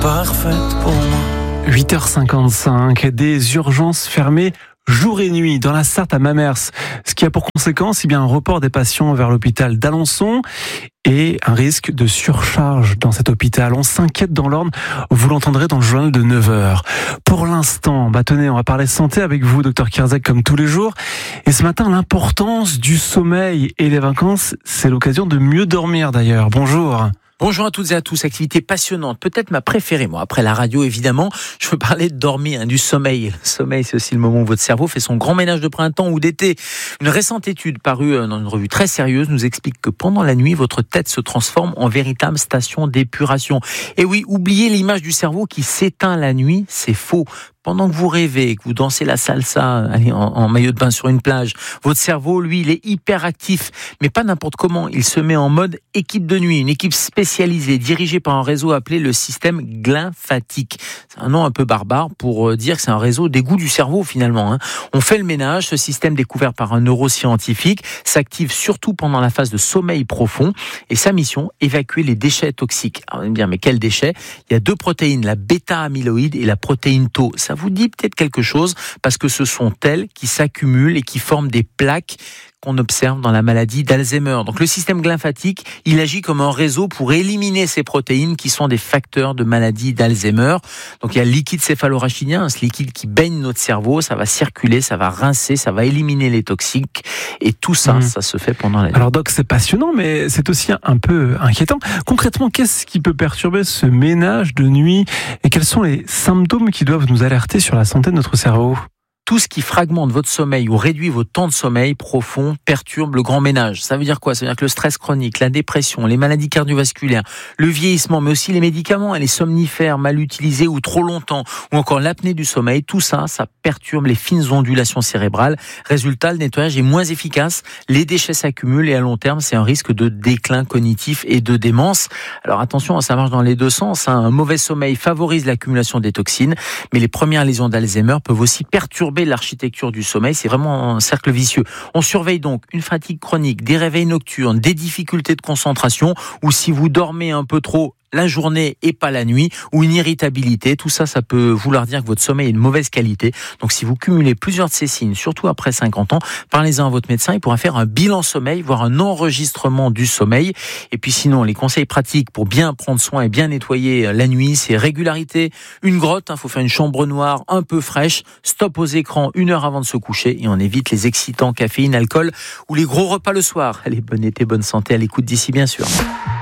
parfaite pour moi. 8h55, des urgences fermées jour et nuit dans la Sarthe à Mamers, ce qui a pour conséquence un report des patients vers l'hôpital d'Alençon et un risque de surcharge dans cet hôpital. On s'inquiète dans l'Orne, vous l'entendrez dans le journal de 9h. Pour l'instant, tenez, on va parler santé avec vous, Dr Kierzek, comme tous les jours. Et ce matin, l'importance du sommeil et les vacances, c'est l'occasion de mieux dormir d'ailleurs. Bonjour. Bonjour à toutes et à tous, activité passionnante, peut-être ma préférée, moi, après la radio évidemment, je veux parler de dormir, du sommeil. Le sommeil, c'est aussi le moment où votre cerveau fait son grand ménage de printemps ou d'été. Une récente étude parue dans une revue très sérieuse nous explique que pendant la nuit, votre tête se transforme en véritable station d'épuration. Et oui, oubliez l'image du cerveau qui s'éteint la nuit, c'est faux. Pendant que vous rêvez, que vous dansez la salsa en maillot de bain sur une plage, votre cerveau, lui, il est hyper actif, mais pas n'importe comment. Il se met en mode équipe de nuit, une équipe spécialisée, dirigée par un réseau appelé le système glymphatique. C'est un nom un peu barbare pour dire que c'est un réseau d'égout du cerveau, finalement. On fait le ménage, ce système découvert par un neuroscientifique s'active surtout pendant la phase de sommeil profond, et sa mission, évacuer les déchets toxiques. Alors, vous allez me dire, mais quels déchets ? Il y a deux protéines, la bêta-amyloïde et la protéine Tau. Ça vous dit peut-être quelque chose parce que ce sont elles qui s'accumulent et qui forment des plaques qu'on observe dans la maladie d'Alzheimer. Donc le système glymphatique, il agit comme un réseau pour éliminer ces protéines qui sont des facteurs de maladie d'Alzheimer. Donc il y a le liquide céphalorachidien, ce liquide qui baigne notre cerveau, ça va circuler, ça va rincer, ça va éliminer les toxiques et tout ça, ça se fait pendant la nuit. Alors Doc, c'est passionnant mais c'est aussi un peu inquiétant. Concrètement, qu'est-ce qui peut perturber ce ménage de nuit et quels sont les symptômes qui doivent nous alerter sur la santé de notre cerveau ? Tout ce qui fragmente votre sommeil ou réduit votre temps de sommeil profond perturbe le grand ménage. Ça veut dire quoi ? Ça veut dire que le stress chronique, la dépression, les maladies cardiovasculaires, le vieillissement, mais aussi les médicaments et les somnifères mal utilisés ou trop longtemps, ou encore l'apnée du sommeil, tout ça, ça perturbe les fines ondulations cérébrales. Résultat, le nettoyage est moins efficace, les déchets s'accumulent et à long terme, c'est un risque de déclin cognitif et de démence. Alors attention, ça marche dans les deux sens. Un mauvais sommeil favorise l'accumulation des toxines, mais les premières lésions d'Alzheimer peuvent aussi perturber l'architecture du sommeil, c'est vraiment un cercle vicieux. On surveille donc une fatigue chronique, des réveils nocturnes, des difficultés de concentration, ou si vous dormez un peu trop la journée et pas la nuit, ou une irritabilité, tout ça, ça peut vouloir dire que votre sommeil est de mauvaise qualité. Donc si vous cumulez plusieurs de ces signes, surtout après 50 ans, parlez-en à votre médecin, il pourra faire un bilan sommeil, voire un enregistrement du sommeil. Et puis sinon, les conseils pratiques pour bien prendre soin et bien nettoyer la nuit, c'est régularité, une grotte, faut faire une chambre noire un peu fraîche, stop aux écrans 1 heure avant de se coucher, et on évite les excitants, caféine, alcool, ou les gros repas le soir. Allez, bon été, bonne santé, à l'écoute d'ici bien sûr.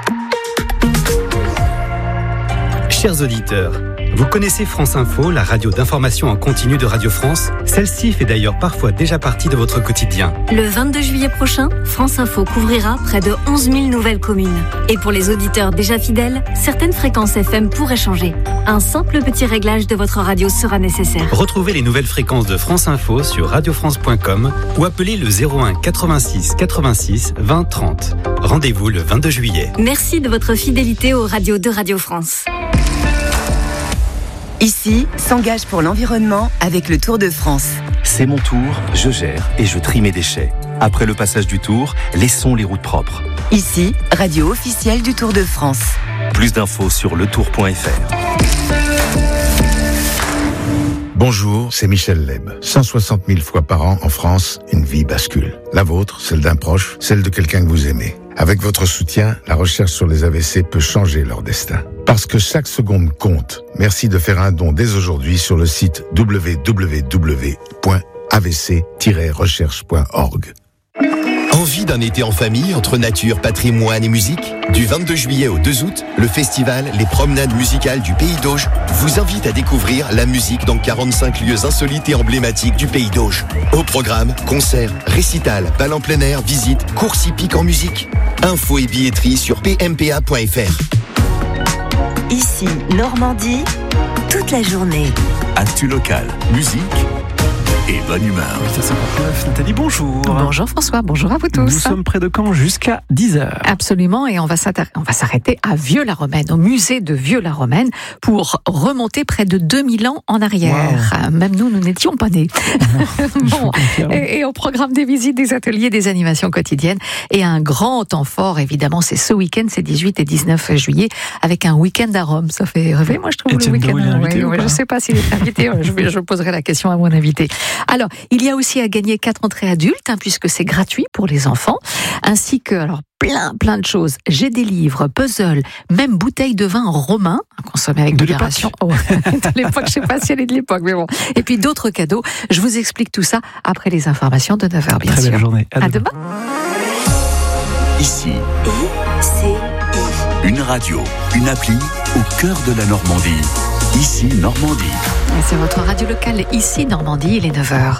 Chers auditeurs, vous connaissez France Info, la radio d'information en continu de Radio France ? Celle-ci fait d'ailleurs parfois déjà partie de votre quotidien. Le 22 juillet prochain, France Info couvrira près de 11 000 nouvelles communes. Et pour les auditeurs déjà fidèles, certaines fréquences FM pourraient changer. Un simple petit réglage de votre radio sera nécessaire. Retrouvez les nouvelles fréquences de France Info sur radiofrance.com ou appelez le 01 86 86 20 30. Rendez-vous le 22 juillet. Merci de votre fidélité aux radios de Radio France. Ici, s'engage pour l'environnement avec le Tour de France. C'est mon tour, je gère et je trie mes déchets. Après le passage du Tour, laissons les routes propres. Ici, radio officielle du Tour de France. Plus d'infos sur letour.fr. Bonjour, c'est Michel Leb. 160 000 fois par an en France, une vie bascule. La vôtre, celle d'un proche, celle de quelqu'un que vous aimez. Avec votre soutien, la recherche sur les AVC peut changer leur destin. Parce que chaque seconde compte. Merci de faire un don dès aujourd'hui sur le site www.avc-recherche.org. Envie d'un été en famille entre nature, patrimoine et musique ? Du 22 juillet au 2 août, le festival Les Promenades Musicales du Pays d'Auge vous invite à découvrir la musique dans 45 lieux insolites et emblématiques du Pays d'Auge. Au programme, concerts, récitals, bal en plein air, visites, courses hippiques en musique. Infos et billetterie sur pmpa.fr. Ici, Normandie, toute la journée. Actu locale, musique et bonne humeur. 8h59, Nathalie, bonjour. Bonjour François, bonjour à vous tous. Nous sommes près de Caen jusqu'à 10h. Absolument, et on va s'arrêter à Vieux-la-Romaine, au musée de Vieux-la-Romaine, pour remonter près de 2000 ans en arrière. Wow. Même nous n'étions pas nés. Bon, et au programme des visites, des ateliers, des animations quotidiennes, et un grand temps fort, évidemment, c'est ce week-end, c'est 18 et 19 juillet, avec un week-end à Rome. Ça fait rêver, moi je trouve, le week-end à Rome. Je ne sais pas s'il est invité, je poserai la question à mon invité. Alors, il y a aussi à gagner 4 entrées adultes, puisque c'est gratuit pour les enfants, ainsi que, alors, plein de choses. J'ai des livres, puzzles, même bouteilles de vin romain, consommées avec modération. Oh, de l'époque, je ne sais pas si elle est de l'époque, mais bon. Et puis d'autres cadeaux. Je vous explique tout ça après les informations de 9h, bien sûr. Très belle journée. À demain. Ici, une radio, une appli au cœur de la Normandie. Ici, Normandie. Et c'est votre radio locale, Ici, Normandie, il est 9h.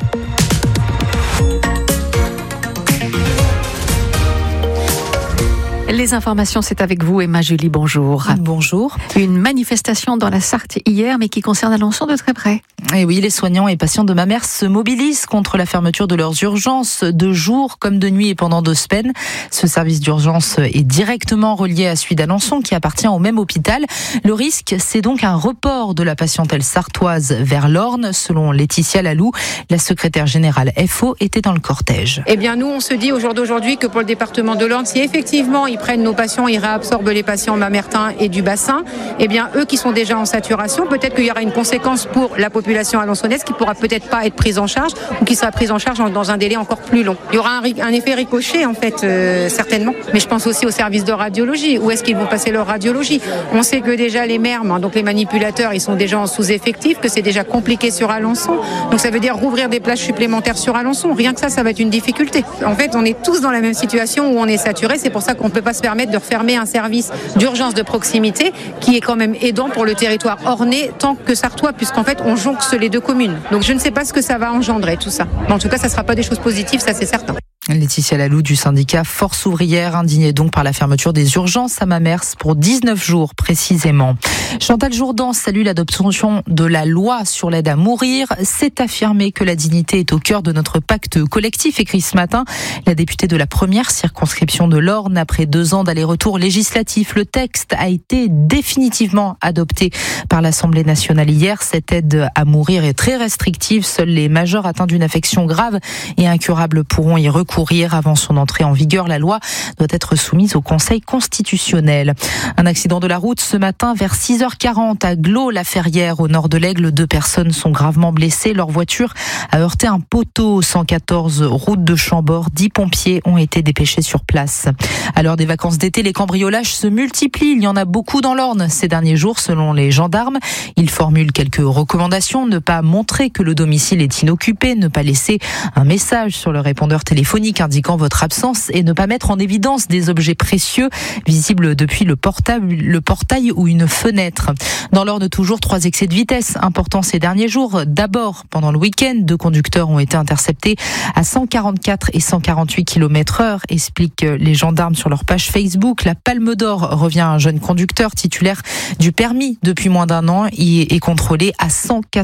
Les informations, c'est avec vous, Emma Julie, bonjour. Bonjour. Une manifestation dans la Sarthe hier, mais qui concerne Alençon de très près. Et oui, les soignants et patients de Mamers se mobilisent contre la fermeture de leurs urgences, de jour comme de nuit et pendant 2 semaines. Ce service d'urgence est directement relié à celui d'Alençon, qui appartient au même hôpital. Le risque, c'est donc un report de la patientèle sartoise vers l'Orne. Selon Laetitia Lalou, la secrétaire générale FO était dans le cortège. Eh bien, nous, on se dit au jour d'aujourd'hui que pour le département de l'Orne, si effectivement ils prennent nos patients, ils réabsorbent les patients mamertins et du bassin, eh bien, eux qui sont déjà en saturation, peut-être qu'il y aura une conséquence pour la population alençonnaise qui pourra peut-être pas être prise en charge ou qui sera prise en charge dans un délai encore plus long. Il y aura un effet ricochet, en fait, certainement. Mais je pense aussi au service de radiologie. Où est-ce qu'ils vont passer leur radiologie? On sait que déjà les MERM, donc les manipulateurs, ils sont déjà en sous-effectif, que c'est déjà compliqué sur Alençon. Donc ça veut dire rouvrir des places supplémentaires sur Alençon. Rien que ça va être une difficulté. En fait, on est tous dans la même situation où on est saturé. C'est pour ça qu'on ne peut pas se permettre de refermer un service d'urgence de proximité qui est quand même aidant pour le territoire ornais tant que sartois, puisqu'en fait on jonxe les 2 communes. Donc je ne sais pas ce que ça va engendrer tout ça. Mais en tout cas, ça ne sera pas des choses positives, ça c'est certain. Laetitia Lalou du syndicat Force Ouvrière, indignée donc par la fermeture des urgences à Mamers pour 19 jours précisément. Chantal Jourdan salue l'adoption de la loi sur l'aide à mourir. C'est affirmer que la dignité est au cœur de notre pacte collectif, écrit ce matin la députée de la première circonscription de l'Orne. Après 2 ans d'aller-retour législatif, le texte a été définitivement adopté par l'Assemblée nationale hier. Cette aide à mourir est très restrictive. Seuls les majeurs atteints d'une affection grave et incurable pourront y recourir. Avant son entrée en vigueur, la loi doit être soumise au Conseil constitutionnel. Un accident de la route ce matin vers 6h40 à Glos-la-Ferrière au nord de l'Aigle. 2 personnes sont gravement blessées. Leur voiture a heurté un poteau. 114 route de Chambord. 10 pompiers ont été dépêchés sur place. À l'heure des vacances d'été, les cambriolages se multiplient. Il y en a beaucoup dans l'Orne ces derniers jours, selon les gendarmes. Ils formulent quelques recommandations. Ne pas montrer que le domicile est inoccupé, ne pas laisser un message sur le répondeur téléphonique indiquant votre absence et ne pas mettre en évidence des objets précieux visibles depuis le portail ou une fenêtre. Dans l'Orne, toujours 3 excès de vitesse importants ces derniers jours. D'abord, pendant le week-end, 2 conducteurs ont été interceptés à 144 et 148 km/h, expliquent les gendarmes sur leur page Facebook. La Palme d'Or revient à un jeune conducteur titulaire du permis depuis moins d'1 an. Il est contrôlé à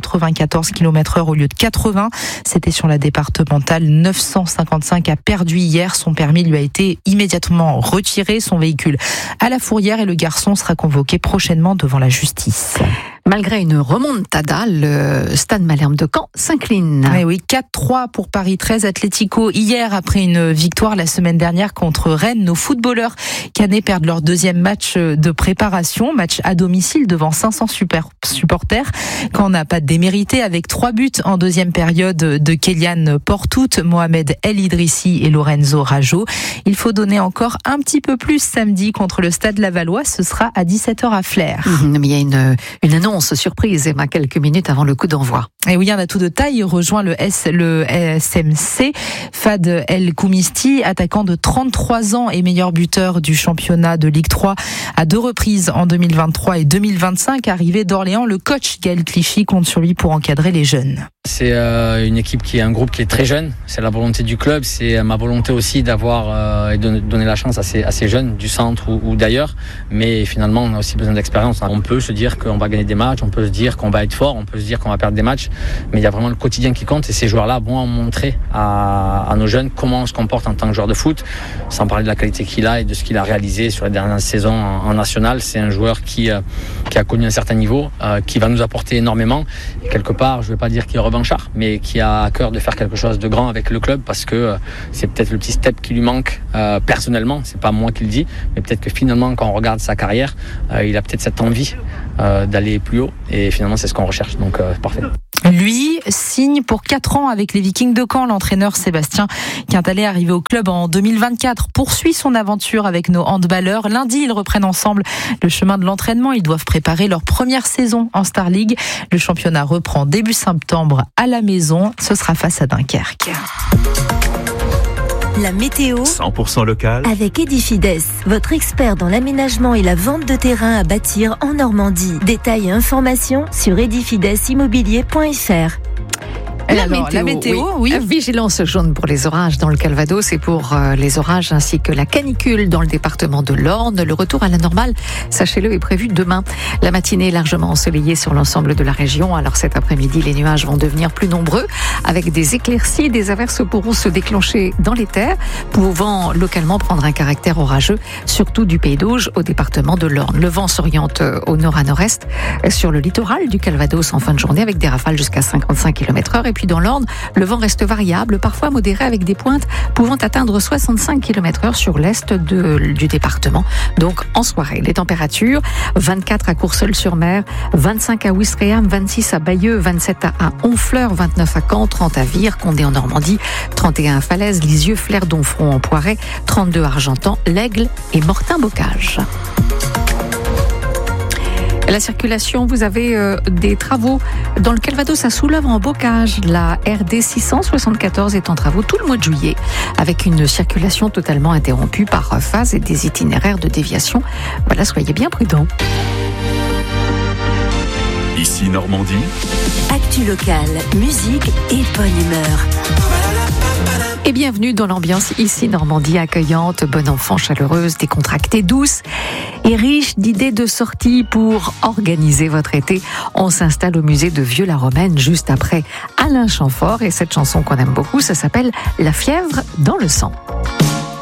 194 km/h au lieu de 80. C'était sur la départementale 955 a perdu hier. Son permis lui a été immédiatement retiré. Son véhicule à la fourrière et le garçon sera convoqué prochainement devant la justice. Malgré une remontada, le Stade Malherbe de Caen s'incline. Oui, 4-3 pour Paris 13 Atlético. Hier, après une victoire la semaine dernière contre Rennes, nos footballeurs cannais perdent leur 2e match de préparation. Match à domicile devant 500 supporters. Caen n'a pas démérité avec 3 buts en 2e période de Kélian Portout, Mohamed El Idrissi et Lorenzo Rajo. Il faut donner encore un petit peu plus samedi contre le Stade Lavallois. Ce sera à 17h à Flers. Mais il y a une annonce surprise, Emma, quelques minutes avant le coup d'envoi. Et oui, un atout de taille rejoint le SMC. Fad El Koumisti, attaquant de 33 ans et meilleur buteur du championnat de Ligue 3 à 2 reprises en 2023 et 2025. Arrivé d'Orléans, le coach Gaël Clichy compte sur lui pour encadrer les jeunes. C'est une équipe un groupe qui est très jeune. C'est la volonté du club. C'est ma volonté aussi d'avoir et de donner la chance à ces jeunes du centre ou d'ailleurs. Mais finalement, on a aussi besoin d'expérience. On peut se dire qu'on va gagner des matchs. matchs, on peut se dire qu'on va être fort, on peut se dire qu'on va perdre des matchs, mais il y a vraiment le quotidien qui compte et ces joueurs-là vont montrer à nos jeunes comment on se comporte en tant que joueur de foot, sans parler de la qualité qu'il a et de ce qu'il a réalisé sur les dernières saisons en national. C'est un joueur qui a connu un certain niveau, qui va nous apporter énormément et quelque part, je ne vais pas dire qu'il est revanchard, mais qui a à cœur de faire quelque chose de grand avec le club parce que c'est peut-être le petit step qui lui manque personnellement, c'est pas moi qui le dis, mais peut-être que finalement quand on regarde sa carrière, il a peut-être cette envie d'aller plus haut et finalement c'est ce qu'on recherche, donc parfait. Lui signe pour 4 ans avec les Vikings de Caen. L'entraîneur Sébastien Quintalet, arrivé au club en 2024, poursuit son aventure avec nos handballeurs. Lundi, ils reprennent ensemble le chemin de l'entraînement. Ils doivent préparer leur première saison en Star League. Le championnat reprend début septembre à la maison. Ce sera face à Dunkerque. La météo 100% local avec Edifides, votre expert dans l'aménagement et la vente de terrain à bâtir en Normandie. Détails et informations sur edifidesimmobilier.fr. La météo, oui. Vigilance jaune pour les orages dans le Calvados et pour les orages ainsi que la canicule dans le département de l'Orne. Le retour à la normale, sachez-le, est prévu demain. La matinée est largement ensoleillée sur l'ensemble de la région. Alors cet après-midi, les nuages vont devenir plus nombreux avec des éclaircies. Des averses pourront se déclencher dans les terres, pouvant localement prendre un caractère orageux, surtout du Pays d'Auge au département de l'Orne. Le vent s'oriente au nord à nord-est sur le littoral du Calvados en fin de journée avec des rafales jusqu'à 55 km/h. Et puis dans l'Orne, le vent reste variable, parfois modéré avec des pointes pouvant atteindre 65 km/h sur l'est du département. Donc en soirée, les températures 24 à Courseulles-sur-Mer, 25 à Ouistreham, 26 à Bayeux, 27 à Honfleur, 29 à Caen, 30 à Vire, Condé en Normandie, 31 à Falaise, Lisieux, Flers, Domfront en Poiret, 32 à Argentan, l'Aigle et Mortain-Bocage. La circulation, vous avez des travaux dans le Calvados à Soulèvre en Bocage. La RD 674 est en travaux tout le mois de juillet avec une circulation totalement interrompue par phase et des itinéraires de déviation. Voilà, soyez bien prudents. Ici Normandie. Actu locale, musique et bonne humeur. Et bienvenue dans l'ambiance ici Normandie accueillante, bonne enfant chaleureuse, décontractée, douce et riche d'idées de sortie pour organiser votre été. On s'installe au musée de Vieux-la-Romaine juste après Alain Chamfort et cette chanson qu'on aime beaucoup, ça s'appelle La fièvre dans le sang.